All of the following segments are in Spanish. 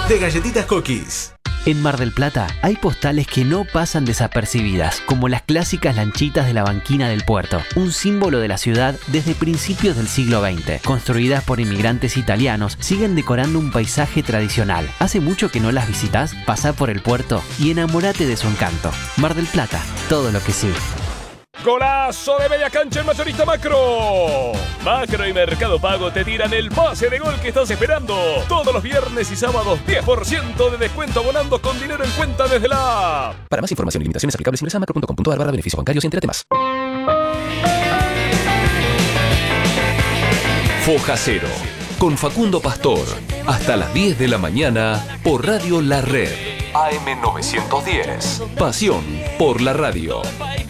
de Galletitas Cookies. En Mar del Plata hay postales que no pasan desapercibidas, como las clásicas lanchitas de la banquina del puerto, un símbolo de la ciudad desde principios del siglo XX. Construidas por inmigrantes italianos, siguen decorando un paisaje tradicional. ¿Hace mucho que no las visitas? Pasá por el puerto y enamorate de su encanto. Mar del Plata, todo lo que sí. ¡Golazo de media cancha el mayorista Macro! Macro y Mercado Pago te tiran el pase de gol que estás esperando. Todos los viernes y sábados 10% de descuento abonando con dinero en cuenta desde la app. Para más información y limitaciones aplicables ingresa a macro.com.ar/beneficios bancarios y entérate más. Foja Cero, con Facundo Pastor, hasta las 10 de la mañana por Radio La Red. AM 910. Pasión por la radio.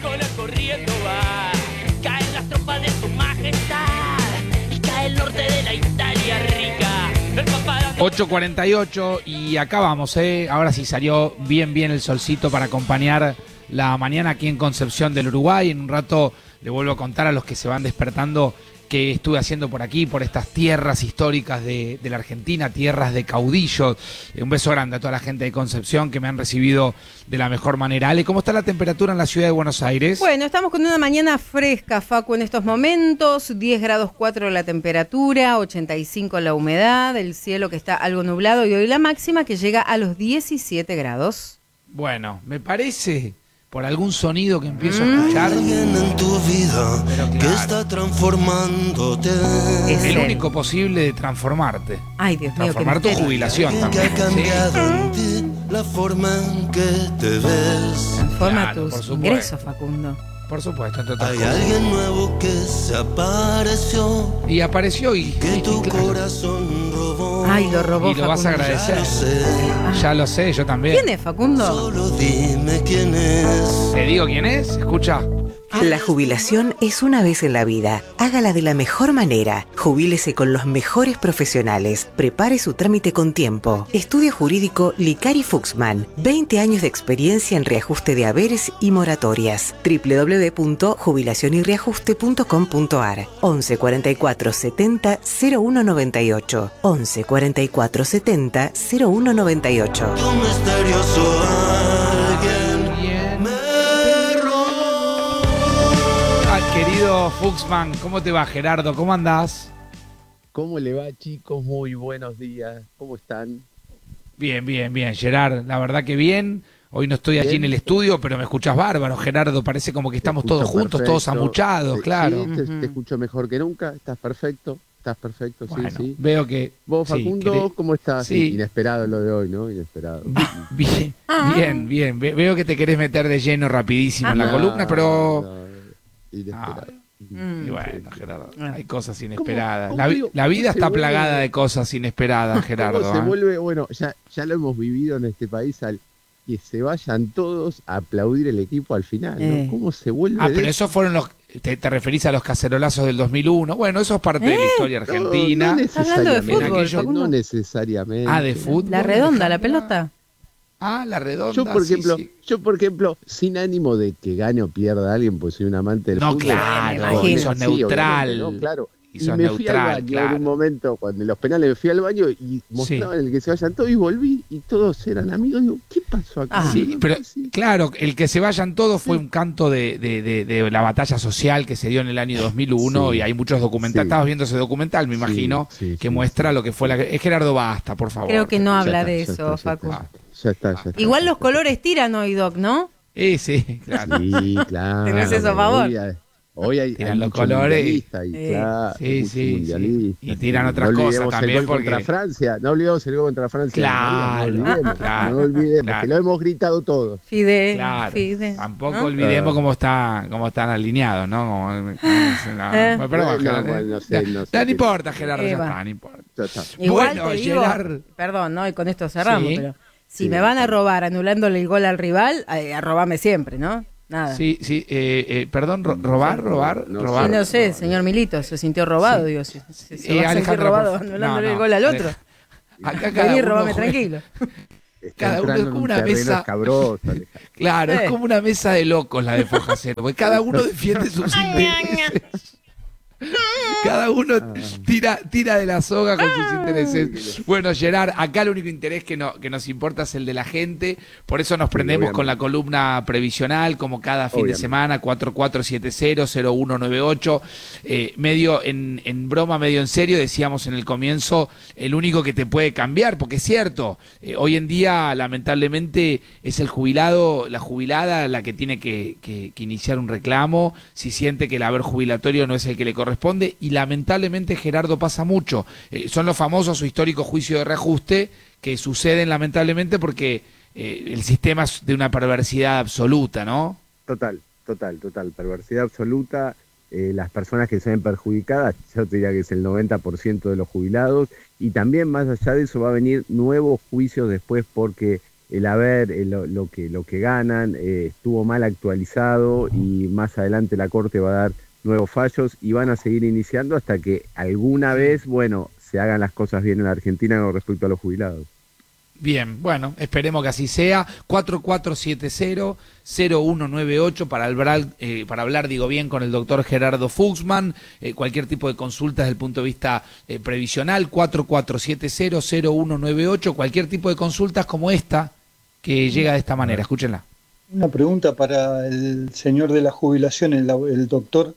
8:48 y acá vamos, ahora sí salió bien el solcito para acompañar la mañana aquí en Concepción del Uruguay. En un rato le vuelvo a contar a los que se van despertando que estuve haciendo por aquí, por estas tierras históricas de la Argentina, tierras de caudillos. Un beso grande a toda la gente de Concepción que me han recibido de la mejor manera. Ale, ¿cómo está la temperatura en la ciudad de Buenos Aires? Bueno, estamos con una mañana fresca, Facu, en estos momentos. 10 grados 4 la temperatura, 85 la humedad, el cielo que está algo nublado y hoy la máxima que llega a los 17 grados. Bueno, me parece, por algún sonido que empiezo a escuchar, alguien en tu vida que está transformándote. Es el único posible de transformarte. Ay, Dios mío, transformar tu jubilación también. Que ha cambiado en ti la forma en que te ves. Transforma Claro, tus ingresos, Facundo. Por supuesto, entre otras Hay cosas. alguien nuevo que se apareció Y apareció que tu claro. corazón robó. Ay, lo robó, Y lo vas a Facundo. agradecer. Ya lo sé, yo también. ¿Quién es, Facundo? Solo dime quién es. ¿Te digo quién es? Escucha. La jubilación es una vez en la vida. Hágala de la mejor manera. Jubílese con los mejores profesionales. Prepare su trámite con tiempo. Estudio jurídico Licari Fuchsman. 20 años de experiencia en reajuste de haberes y moratorias. www.jubilacionyreajuste.com.ar 11 44 70 0198 11 44 70 0198. Tu misterioso alguien me robó. Querido Fuchsman, ¿cómo te va, Gerardo? ¿Cómo andás? ¿Cómo le va, chicos? Muy buenos días. ¿Cómo están? Bien, Gerard. La verdad que bien. Hoy no estoy allí en el estudio, pero me escuchás bárbaro, Gerardo. Parece como que estamos todos juntos, todos amuchados, claro. Sí, te escucho mejor que nunca. Estás perfecto, Bueno, sí. veo que... Vos, Facundo, ¿cómo estás? Sí. Inesperado lo de hoy, ¿no? Inesperado. Bien. Veo que te querés meter de lleno rapidísimo en la columna, pero... Inesperado. Y bueno, Gerardo, hay cosas inesperadas. ¿Cómo digo? La vida ¿Cómo se está vuelve? plagada de cosas inesperadas, Gerardo. ¿Cómo se vuelve? Bueno, ya lo hemos vivido en este país, al que se vayan todos a aplaudir el equipo al final, ¿no? ¿Cómo se vuelve? Pero esos fueron los... Te referís a los cacerolazos del 2001. Bueno, eso es parte de la historia argentina. No Hablando de fútbol, necesariamente. Facundo. No necesariamente. De fútbol. La redonda, la pelota. La redonda. Yo, por ejemplo, sin ánimo de que gane o pierda alguien, pues soy un amante del No, fútbol. claro, Sí, sos neutral. obviamente, ¿no? Claro. Y sos me fui al neutral, baño claro. en un momento, cuando en los penales me fui al baño y mostraban el que se vayan todos y volví y todos eran amigos. Digo, ¿qué pasó acá? Sí, pero claro, el que se vayan todos fue un canto de la batalla social que se dio en el año 2001 y hay muchos documentales. Estabas viendo ese documental, me imagino, que muestra lo que fue la... Gerardo, basta, por favor. Creo que no habla de eso, Facu. Ya está. Igual los colores tiran hoy, Doc, ¿no? Sí, claro. Sí, claro. ¿Tenés eso a favor? Hoy hay tiran los mucho colores mundialista y, claro, mundialista. Y tiran otras no cosas olvidemos también el gol porque... contra Francia. No olvidemos el gol contra Francia. Claro, no olvidemos que lo hemos gritado todos. Fide. Tampoco ¿no? olvidemos cómo están alineados, ¿no? No importa, Gerardo, ya está, no importa. Igual bueno, te digo, Gerard... perdón, ¿no? Y con esto cerramos, Sí. pero si me van a robar anulándole el gol al rival, robame siempre, ¿no? Nada. Sí, perdón, robar. Sí, no sé, señor Milito, se sintió robado, digo, se va a sentir Alejandra, robado anulándole el gol al otro. Acá Vení, robame tranquilo. Cada uno es como una mesa. Cabroso, Claro, es como una mesa de locos la de Foja Cero, porque cada uno defiende sus intereses. Cada uno tira de la soga con sus intereses. Bueno, Gerard, acá el único interés que nos importa es el de la gente, por eso nos prendemos con la columna previsional, como cada fin de semana, 4470-0198. Medio en broma, medio en serio, decíamos en el comienzo, el único que te puede cambiar, porque es cierto, hoy en día, lamentablemente, es el jubilado, la jubilada, la que tiene que iniciar un reclamo, si siente que el haber jubilatorio no es el que le corresponde, y lamentablemente, Gerardo, pasa mucho. Son los famosos o históricos juicios de reajuste que suceden lamentablemente porque el sistema es de una perversidad absoluta, ¿no? Total, perversidad absoluta. Las personas que se ven perjudicadas, yo te diría que es el 90% de los jubilados, y también más allá de eso va a venir nuevos juicios después porque el haber, lo que ganan estuvo mal actualizado, y más adelante la Corte va a dar nuevos fallos y van a seguir iniciando hasta que alguna vez, se hagan las cosas bien en la Argentina con respecto a los jubilados. Bien, bueno, esperemos que así sea. 4470-0198 para hablar, con el doctor Gerardo Fuchsman. Cualquier tipo de consulta desde el punto de vista previsional, 4470-0198. Cualquier tipo de consultas como esta que llega de esta manera. Escúchenla. Una pregunta para el señor de la jubilación, el doctor.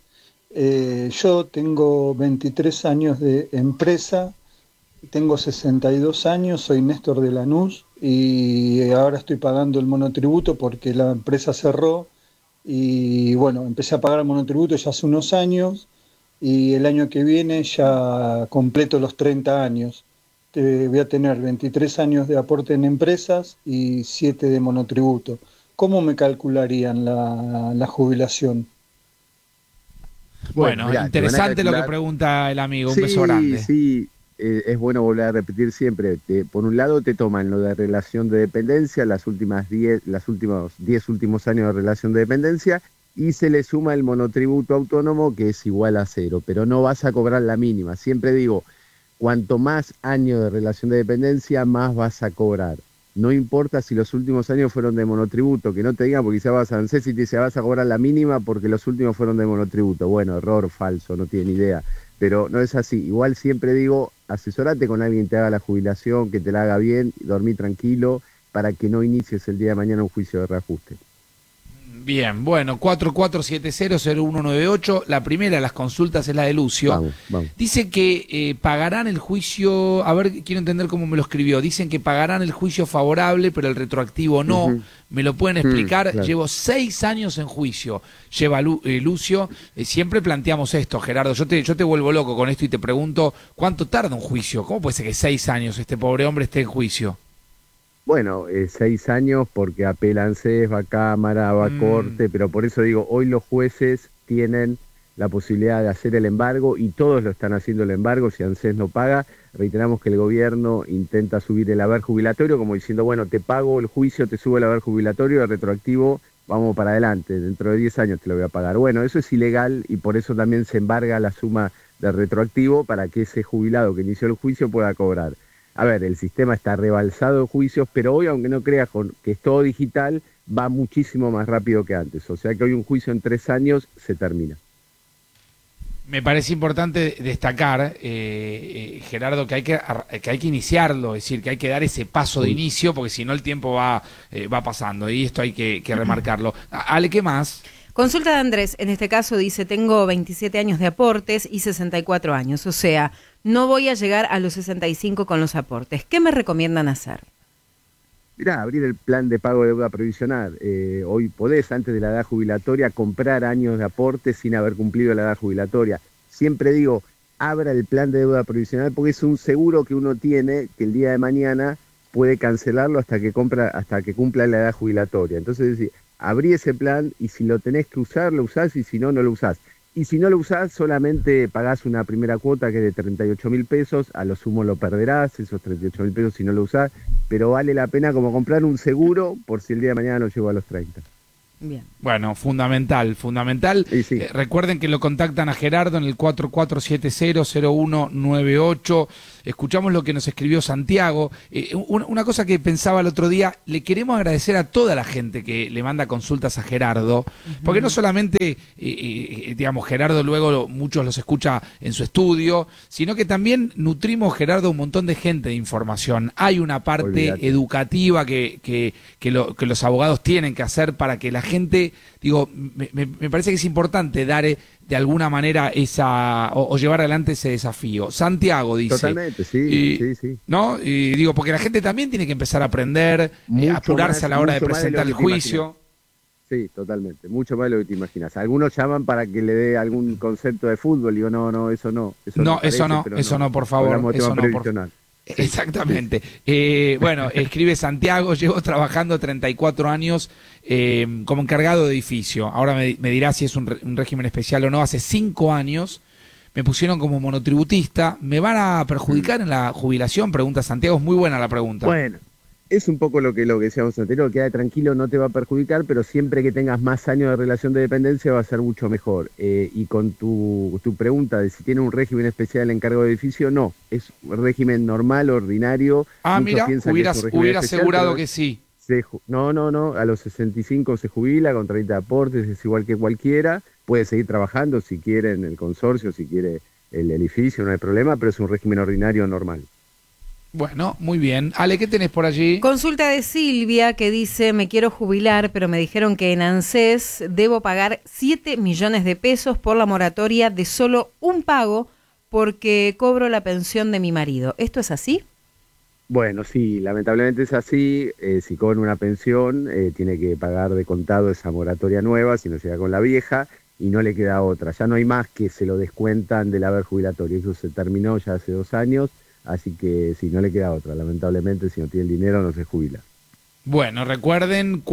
Yo tengo 23 años de empresa, tengo 62 años, soy Néstor de Lanús y ahora estoy pagando el monotributo porque la empresa cerró y empecé a pagar el monotributo ya hace unos años y el año que viene ya completo los 30 años. Voy a tener 23 años de aporte en empresas y 7 de monotributo. ¿Cómo me calcularían la jubilación? Bueno, mirá, interesante lo que pregunta el amigo, un beso grande. Sí, es bueno volver a repetir siempre. Por un lado te toman lo de relación de dependencia, los últimos 10 últimos años de relación de dependencia, y se le suma el monotributo autónomo, que es igual a 0, pero no vas a cobrar la mínima. Siempre digo, cuanto más años de relación de dependencia, más vas a cobrar. No importa si los últimos años fueron de monotributo, que no te digan porque quizás vas a ANSES y te dice vas a cobrar la mínima porque los últimos fueron de monotributo. Bueno, error, falso, no tiene ni idea. Pero no es así. Igual siempre digo, asesorate con alguien que te haga la jubilación, que te la haga bien, dormí tranquilo, para que no inicies el día de mañana un juicio de reajuste. Bien, bueno, 4470-0198. La primera de las consultas es la de Lucio. Vamos. Dice que pagarán el juicio, a ver, quiero entender cómo me lo escribió. Dicen que pagarán el juicio favorable, pero el retroactivo no. ¿Me lo pueden explicar? Claro. Llevo 6 años en juicio, lleva Lucio. Siempre planteamos esto, Gerardo. Yo te vuelvo loco con esto y te pregunto, ¿cuánto tarda un juicio? ¿Cómo puede ser que 6 años este pobre hombre esté en juicio? Bueno, 6 años porque apela ANSES, va a Cámara, va a Corte, pero por eso digo, hoy los jueces tienen la posibilidad de hacer el embargo y todos lo están haciendo el embargo. Si ANSES no paga, reiteramos que el gobierno intenta subir el haber jubilatorio como diciendo, bueno, te pago el juicio, te subo el haber jubilatorio, el retroactivo, vamos para adelante, dentro de 10 años te lo voy a pagar. Bueno, eso es ilegal y por eso también se embarga la suma del retroactivo para que ese jubilado que inició el juicio pueda cobrar. A ver, el sistema está rebalsado de juicios, pero hoy, aunque no creas que es todo digital, va muchísimo más rápido que antes. O sea que hoy un juicio en 3 años se termina. Me parece importante destacar, Gerardo, que hay que iniciarlo, es decir, que hay que dar ese paso de inicio, porque si no el tiempo va pasando, y esto hay que remarcarlo. Ale, ¿qué más? Consulta de Andrés, en este caso dice, tengo 27 años de aportes y 64 años, o sea, no voy a llegar a los 65 con los aportes. ¿Qué me recomiendan hacer? Mirá, abrir el plan de pago de deuda previsional. Hoy podés, antes de la edad jubilatoria, comprar años de aporte sin haber cumplido la edad jubilatoria. Siempre digo, abra el plan de deuda previsional porque es un seguro que uno tiene que el día de mañana puede cancelarlo hasta que cumpla la edad jubilatoria. Entonces, es decir, abrí ese plan y si lo tenés que usar, lo usás, y si no, no lo usás. Y si no lo usás, solamente pagás una primera cuota que es de 38.000 pesos, a lo sumo lo perderás, esos 38.000 pesos si no lo usás, pero vale la pena como comprar un seguro por si el día de mañana no llego a los 30. Bien. Bueno, fundamental. Sí. Recuerden que lo contactan a Gerardo en el 4470-0198. escuchamos lo que nos escribió Santiago. Una cosa que pensaba el otro día, le queremos agradecer a toda la gente que le manda consultas a Gerardo, porque no solamente, digamos, Gerardo luego muchos los escucha en su estudio, sino que también nutrimos, Gerardo, un montón de gente de información. Hay una parte educativa que los abogados tienen que hacer para que la gente, digo, me parece que es importante dar de alguna manera o llevar adelante ese desafío. Santiago dice. Totalmente, sí. ¿No? Y digo, porque la gente también tiene que empezar a aprender, apurarse a la hora de presentar el juicio. Sí, totalmente. Mucho más de lo que te imaginas. Algunos llaman para que le dé algún concepto de fútbol. Digo, no, eso no. Eso no, por favor. Eso no, por... Exactamente. Bueno, escribe Santiago, llevo trabajando 34 años como encargado de edificio. Ahora me dirá si es un régimen especial o no. Hace 5 años me pusieron como monotributista. ¿Me van a perjudicar en la jubilación? Pregunta Santiago. Es muy buena la pregunta. Bueno, es un poco lo que decíamos anterior. Queda tranquilo, no te va a perjudicar, pero siempre que tengas más años de relación de dependencia va a ser mucho mejor. Y con tu pregunta de si tiene un régimen especial el encargo de edificio, no. Es un régimen normal, ordinario. Mira, hubiera asegurado que sí. No, a los 65 se jubila con 30 aportes, es igual que cualquiera, puede seguir trabajando si quiere en el consorcio, si quiere el edificio, no hay problema, pero es un régimen ordinario normal. Bueno, muy bien. Ale, ¿qué tenés por allí? Consulta de Silvia que dice, me quiero jubilar, pero me dijeron que en ANSES debo pagar 7 millones de pesos por la moratoria de solo un pago porque cobro la pensión de mi marido. ¿Esto es así? Bueno, sí, lamentablemente es así. Si cobra una pensión, tiene que pagar de contado esa moratoria nueva, si no llega con la vieja, y no le queda otra. Ya no hay más que se lo descuentan del haber jubilatorio. Eso se terminó ya hace 2 años, así que sí, no le queda otra. Lamentablemente, si no tiene el dinero, no se jubila. Bueno, recuerden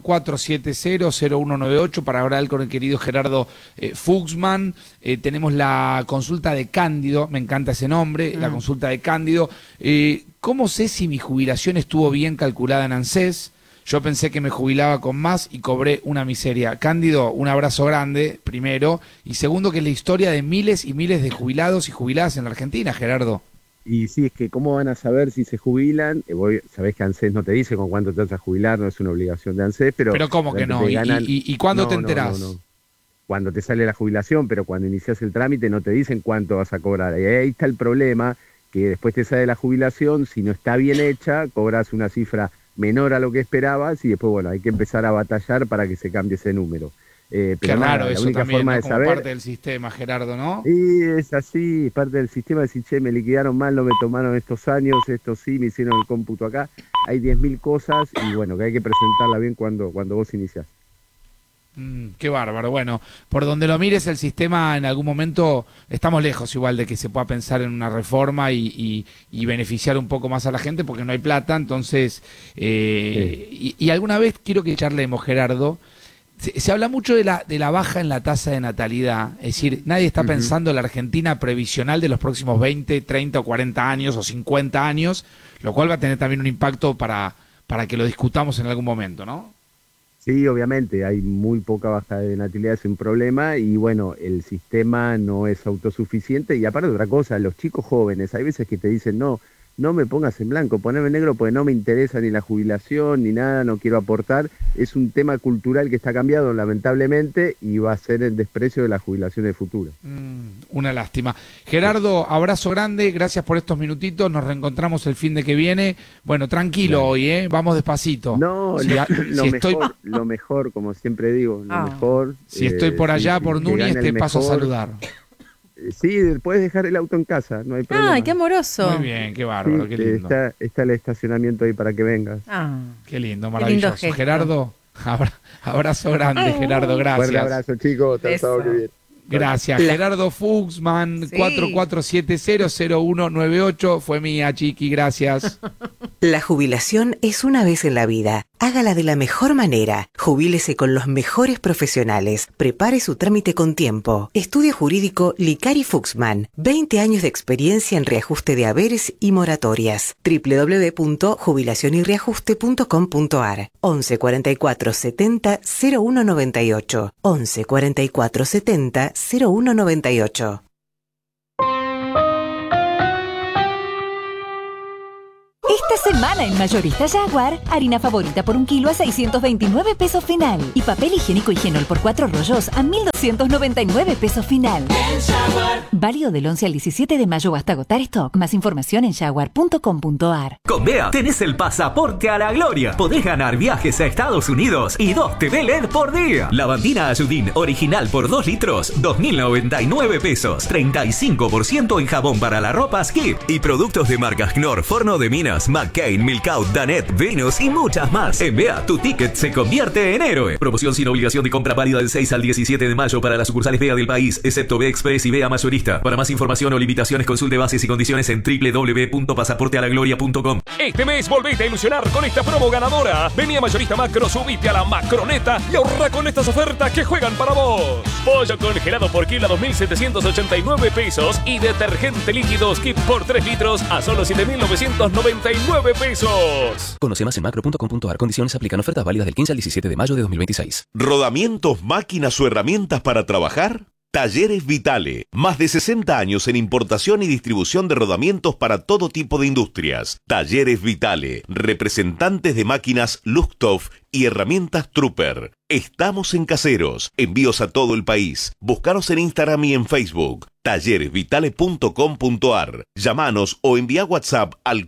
4470-0198 para hablar con el querido Gerardo Fuchsman. Tenemos la consulta de Cándido, me encanta ese nombre, la consulta de Cándido. ¿Cómo sé si mi jubilación estuvo bien calculada en ANSES? Yo pensé que me jubilaba con más y cobré una miseria. Cándido, un abrazo grande, primero. Y segundo, que es la historia de miles y miles de jubilados y jubiladas en la Argentina, Gerardo. Y sí, es que ¿cómo van a saber si se jubilan? Sabés que ANSES no te dice con cuánto te vas a jubilar, no es una obligación de ANSES, pero... ¿Pero cómo que no? ¿Y cuándo te enterás? No. Cuando te sale la jubilación, pero cuando inicias el trámite no te dicen cuánto vas a cobrar. Y ahí está el problema, que después te sale la jubilación, si no está bien hecha, cobras una cifra menor a lo que esperabas y después, bueno, hay que empezar a batallar para que se cambie ese número. Pero qué raro, eso también, forma, ¿no? Como saber, parte del sistema, Gerardo, ¿no? Sí, es así, parte del sistema. Decir, che, me liquidaron mal, no me tomaron estos años, esto sí, me hicieron el cómputo acá. Hay 10.000 cosas y bueno, que hay que presentarla bien cuando vos iniciás. Qué bárbaro. Bueno, por donde lo mires, el sistema en algún momento, estamos lejos igual de que se pueda pensar en una reforma y beneficiar un poco más a la gente porque no hay plata. Entonces, sí. y alguna vez quiero que charlemos, Gerardo. Se habla mucho de la baja en la tasa de natalidad, es decir, nadie está pensando en la Argentina previsional de los próximos 20, 30 o 40 años o 50 años, lo cual va a tener también un impacto para que lo discutamos en algún momento, ¿no? Sí, obviamente, hay muy poca baja de natalidad, es un problema y bueno, el sistema no es autosuficiente y aparte otra cosa, los chicos jóvenes, hay veces que te dicen no me pongas en blanco, poneme en negro porque no me interesa ni la jubilación ni nada, no quiero aportar. Es un tema cultural que está cambiado lamentablemente y va a ser el desprecio de la jubilación del futuro. Una lástima. Gerardo, abrazo grande, gracias por estos minutitos, nos reencontramos el fin de que viene. Bueno, tranquilo hoy, vamos despacito. No, lo mejor, como siempre digo, lo mejor. Si estoy por allá, por Núñez, te paso a saludar. Sí, puedes dejar el auto en casa, no hay problema. ¡Ay, qué amoroso! Muy bien, qué bárbaro, sí, qué lindo. Está el estacionamiento ahí para que vengas. Qué lindo, maravilloso. Qué lindo Gerardo, abrazo grande, Gerardo, gracias. Fuerte abrazo, chicos. Chao, que bien. Gracias. Gerardo Fuchsman, 4470-0198. Fue mía, Chiqui, gracias. La jubilación es una vez en la vida. Hágala de la mejor manera. Jubílese con los mejores profesionales. Prepare su trámite con tiempo. Estudio jurídico Licari Fuchsman. 20 años de experiencia en reajuste de haberes y moratorias. www.jubilacionyreajuste.com.ar 11 44 70 0198 11 44 70 0198. Esta semana en Mayorista Jaguar, harina favorita por 1 kilo a 629 pesos final. Y papel higiénico Higienol por 4 rollos a 1.299 pesos final. Válido del 11 al 17 de mayo hasta agotar stock. Más información en jaguar.com.ar. Con BEA tenés el pasaporte a la gloria. Podés ganar viajes a Estados Unidos y 2 TV LED por día. Lavandina Ayudín original por 2 litros, 2.099 pesos. 35% en jabón para la ropa Skip. Y productos de marcas Knorr, Forno de Minas, McCain, Milkout, Danet, Venus y muchas más. En BEA, tu ticket se convierte en héroe. Promoción sin obligación de compra válida del 6 al 17 de mayo para las sucursales BEA del país, excepto BEA Express y BEA Mayorista. Para más información o limitaciones, consulte bases y condiciones en www.pasaportealagloria.com. Este mes volvete a ilusionar con esta promo ganadora. Vení a Mayorista Macro, subite a la macroneta y ahorra con estas ofertas que juegan para vos. Pollo congelado por kilo a 2.789 pesos y detergente líquido Skip por 3 litros a solo 7.999 pesos. Conoce más en macro.com.ar. Condiciones aplican. Ofertas válidas del 15 al 17 de mayo de 2026. ¿Rodamientos, máquinas o herramientas para trabajar? Talleres Vitale, más de 60 años en importación y distribución de rodamientos para todo tipo de industrias. Talleres Vitale, representantes de máquinas Luxtoff y herramientas Trooper. Estamos en Caseros, envíos a todo el país. Búscanos en Instagram y en Facebook. talleresvitale.com.ar. Llámanos o envía WhatsApp al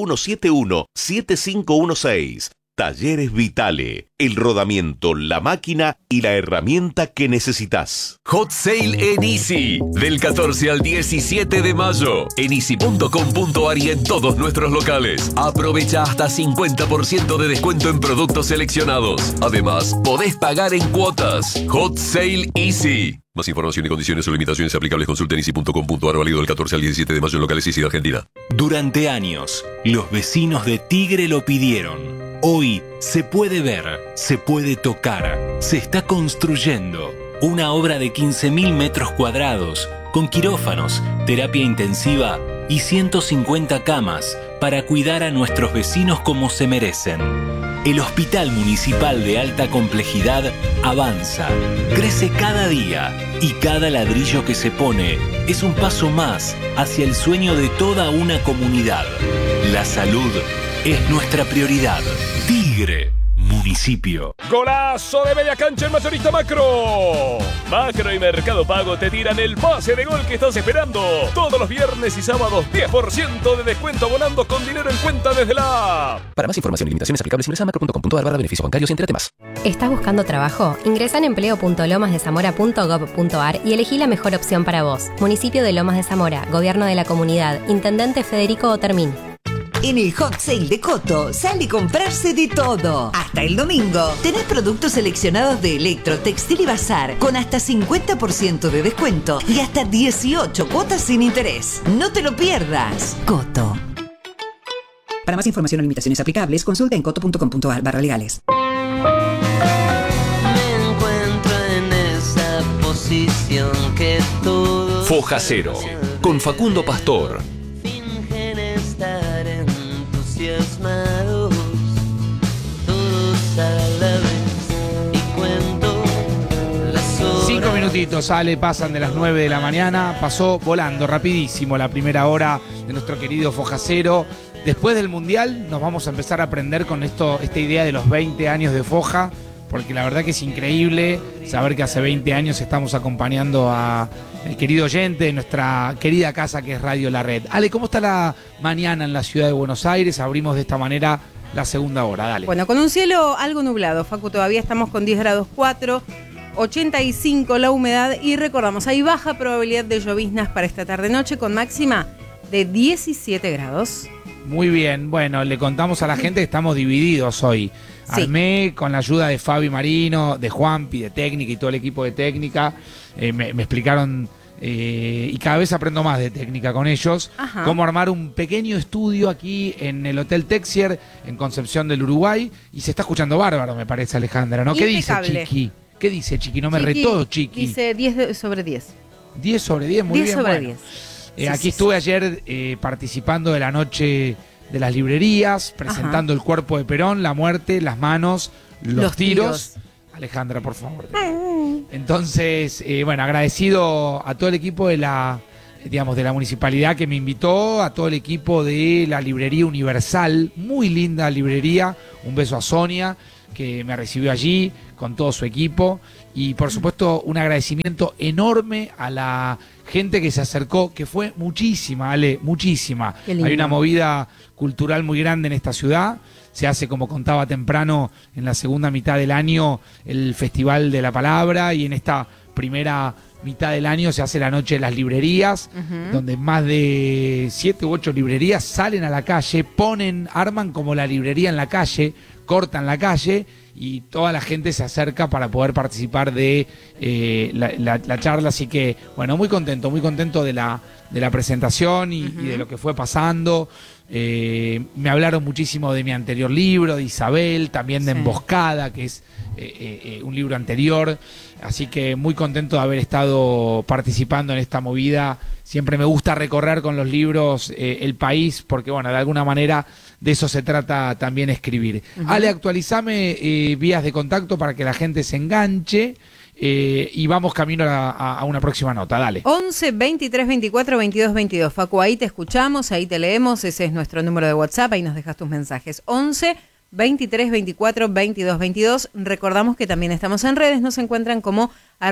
4171-7516. Talleres Vitale, el rodamiento, la máquina y la herramienta que necesitas. Hot Sale en Easy, del 14 al 17 de mayo, en easy.com.ar y en todos nuestros locales. Aprovecha hasta 50% de descuento en productos seleccionados. Además, podés pagar en cuotas. Hot Sale Easy. Más información y condiciones o limitaciones aplicables consulten easy.com.ar, válido del 14 al 17 de mayo en locales Easy de Argentina. Durante años, los vecinos de Tigre lo pidieron. Hoy se puede ver, se puede tocar, se está construyendo una obra de 15.000 metros cuadrados con quirófanos, terapia intensiva y 150 camas para cuidar a nuestros vecinos como se merecen. El Hospital Municipal de Alta Complejidad avanza, crece cada día y cada ladrillo que se pone es un paso más hacia el sueño de toda una comunidad. La salud es nuestra prioridad. Tigre, municipio. ¡Golazo de media cancha en Mayorista Macro! Macro y Mercado Pago te tiran el pase de gol que estás esperando. Todos los viernes y sábados, 10% de descuento abonando con dinero en cuenta desde la app. Para más información y limitaciones aplicables, ingresa a macro.com.ar/beneficios bancarios y entérate más. ¿Estás buscando trabajo? Ingresa en empleo.lomasdezamora.gov.ar y elegí la mejor opción para vos. Municipio de Lomas de Zamora, Gobierno de la Comunidad, Intendente Federico Otermín. En el Hot Sale de Coto sale a comprarse de todo. Hasta el domingo tenés productos seleccionados de Electro, Textil y Bazar con hasta 50% de descuento y hasta 18 cuotas sin interés. No te lo pierdas. Coto. Para más información o limitaciones aplicables, consulta en coto.com.ar/legales. Me encuentro en esa posición que todo Foja Cero, con Facundo Pastor. fingen estar entusiasmados, todos a la vez, y cuento las horas. 5 minutitos, Ale, pasan de las 9 de la mañana. Pasó volando, rapidísimo la primera hora de nuestro querido Foja Cero. Después del Mundial nos vamos a empezar a aprender con esta idea de los 20 años de Foja, porque la verdad que es increíble saber que hace 20 años estamos acompañando a el querido oyente de nuestra querida casa que es Radio La Red. Ale, ¿cómo está la mañana en la ciudad de Buenos Aires? Abrimos de esta manera la segunda hora, dale. Bueno, con un cielo algo nublado, Facu, todavía estamos con 10 grados 4, 85 la humedad y recordamos, hay baja probabilidad de lloviznas para esta tarde-noche con máxima de 17 grados. Muy bien, bueno, le contamos a la gente que estamos divididos hoy. Sí. Armé con la ayuda de Fabi Marino, de Juanpi, de técnica y todo el equipo de técnica. Me explicaron, y cada vez aprendo más de técnica con ellos, ajá, cómo armar un pequeño estudio aquí en el Hotel Texier, en Concepción del Uruguay. Y se está escuchando bárbaro, me parece, Alejandra, ¿no? ¿Qué dice Chiqui? ¿Qué dice Chiqui? No me retó, Chiqui. Dice 10 sobre 10. 10 sobre 10, muy 10 bien. Sobre bueno. 10. Aquí estuve ayer participando de la noche de las librerías, presentando el cuerpo de Perón, la muerte, las manos, los tiros. Alejandra, por favor. Entonces, bueno, agradecido a todo el equipo de la digamos, de la municipalidad, que me invitó, a todo el equipo de la librería Universal, muy linda librería, un beso a Sonia, que me recibió allí con todo su equipo, y por supuesto un agradecimiento enorme a la gente que se acercó, que fue muchísima, Ale, muchísima. Hay una movida cultural muy grande en esta ciudad. Se hace, como contaba temprano, en la segunda mitad del año el Festival de la Palabra, y en esta primera mitad del año se hace la Noche de las Librerías, donde más de 7 u 8 librerías salen a la calle, arman como la librería en la calle, cortan la calle, y toda la gente se acerca para poder participar de la charla. Así que, bueno, muy contento de la presentación y de lo que fue pasando. Me hablaron muchísimo de mi anterior libro, de Isabel, también de Emboscada, que es un libro anterior. Así que muy contento de haber estado participando en esta movida. Siempre me gusta recorrer con los libros el país, porque, bueno, de alguna manera de eso se trata también escribir. Ale, actualizame vías de contacto para que la gente se enganche. Y vamos camino a una próxima nota, dale. 11 23 24 22 22. Facu, ahí te escuchamos, ahí te leemos, ese es nuestro número de WhatsApp, ahí nos dejas tus mensajes. 11 23 24 22 22. Recordamos que también estamos en redes, nos encuentran como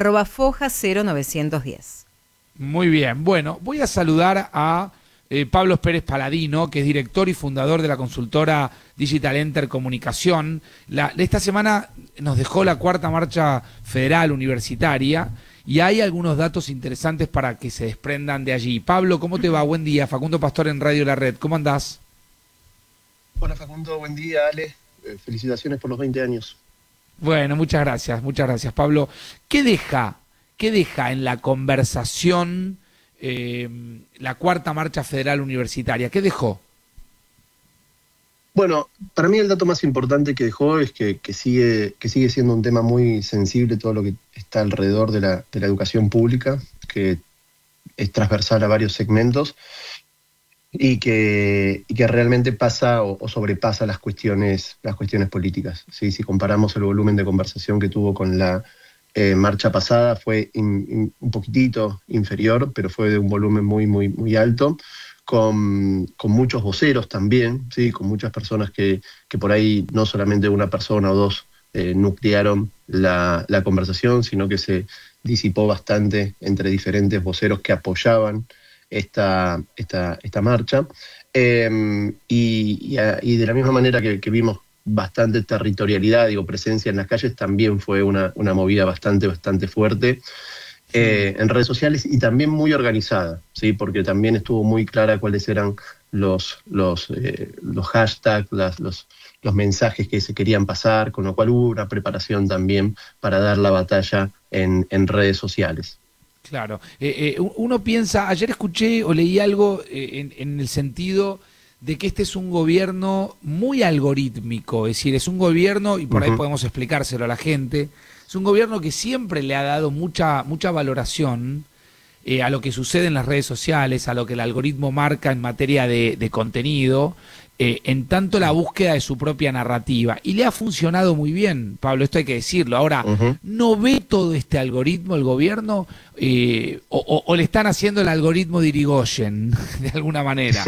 @foja0910. Muy bien, bueno, voy a saludar a Pablo Pérez Paladino, que es director y fundador de la consultora Digital Enter Comunicación. Esta semana nos dejó la cuarta marcha federal universitaria y hay algunos datos interesantes para que se desprendan de allí. Pablo, ¿cómo te va? Buen día. Facundo Pastor en Radio La Red. ¿Cómo andás? Hola Facundo, buen día, Ale. Felicitaciones por los 20 años. Bueno, muchas gracias, Pablo. ¿Qué deja en la conversación la cuarta marcha federal universitaria? ¿Qué dejó? Bueno, para mí el dato más importante que dejó es que sigue siendo un tema muy sensible todo lo que está alrededor de la educación pública, que es transversal a varios segmentos y que realmente pasa o sobrepasa las cuestiones políticas. ¿Sí? Si comparamos el volumen de conversación que tuvo con la marcha pasada, fue un poquitito inferior, pero fue de un volumen muy alto, con muchos voceros también, ¿sí? Con muchas personas que por ahí no solamente una persona o dos nuclearon la conversación, sino que se disipó bastante entre diferentes voceros que apoyaban esta marcha. Y de la misma manera que vimos bastante territorialidad, presencia en las calles, también fue una movida bastante fuerte en redes sociales y también muy organizada, ¿sí? Porque también estuvo muy clara cuáles eran los hashtags, los mensajes que se querían pasar, con lo cual hubo una preparación también para dar la batalla en redes sociales. Claro. Uno piensa, ayer escuché o leí algo en el sentido de que este es un gobierno muy algorítmico, es decir, es un gobierno, y por ahí podemos explicárselo a la gente, es un gobierno que siempre le ha dado mucha valoración a lo que sucede en las redes sociales, a lo que el algoritmo marca en materia de contenido, en tanto la búsqueda de su propia narrativa. Y le ha funcionado muy bien, Pablo, esto hay que decirlo. Ahora, ¿no ve todo este algoritmo el gobierno o le están haciendo el algoritmo de Irigoyen, de alguna manera?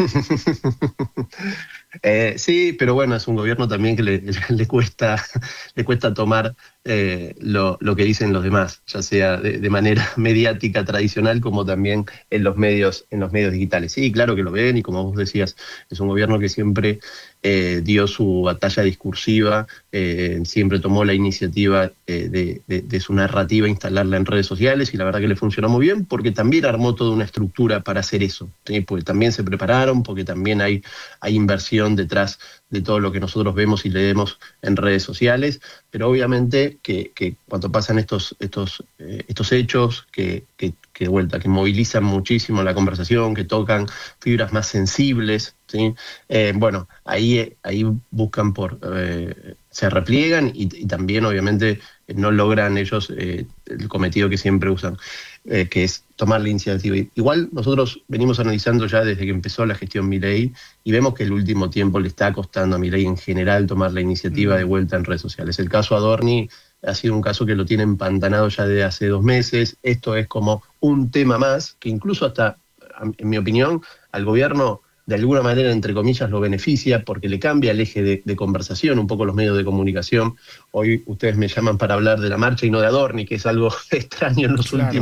Sí, pero bueno, es un gobierno también que le cuesta tomar lo que dicen los demás, ya sea de manera mediática tradicional como también en los medios digitales. Sí, claro que lo ven, y como vos decías, es un gobierno que siempre dio su batalla discursiva, siempre tomó la iniciativa de su narrativa, instalarla en redes sociales, y la verdad que le funcionó muy bien, porque también armó toda una estructura para hacer eso, ¿sí? Porque también se prepararon, porque también hay inversión detrás de todo lo que nosotros vemos y leemos en redes sociales, pero obviamente que cuando pasan estos hechos que de vuelta, que movilizan muchísimo la conversación, que tocan fibras más sensibles, ¿sí? Bueno, ahí buscan se repliegan y también obviamente no logran ellos el cometido que siempre usan, que es tomar la iniciativa. Igual nosotros venimos analizando ya desde que empezó la gestión Milei y vemos que el último tiempo le está costando a Milei en general tomar la iniciativa de vuelta en redes sociales. El caso Adorni ha sido un caso que lo tiene empantanado ya desde hace 2 meses. Esto es como un tema más, que incluso hasta en mi opinión, al gobierno de alguna manera, entre comillas, lo beneficia porque le cambia el eje de conversación, un poco los medios de comunicación. Hoy ustedes me llaman para hablar de la marcha y no de Adorni, que es algo extraño en los últimos